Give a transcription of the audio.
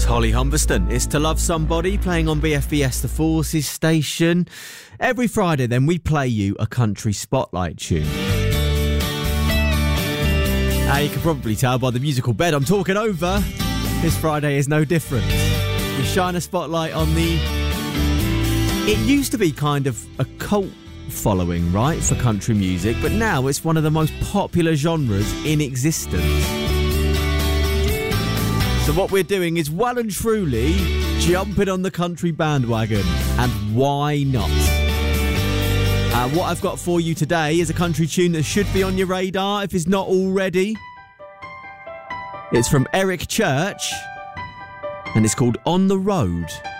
Holly Humberston. It's To Love Somebody, playing on BFBS The Forces station. Every Friday then we play you a country spotlight tune. Now you can probably tell by the musical bed I'm talking over. This Friday is no different. We shine a spotlight on it used to be kind of a cult following, right, for country music, but now it's one of the most popular genres in existence. So what we're doing is well and truly jumping on the country bandwagon, and why not? What I've got for you today is a country tune that should be on your radar if it's not already. It's from Eric Church, and it's called On the Road.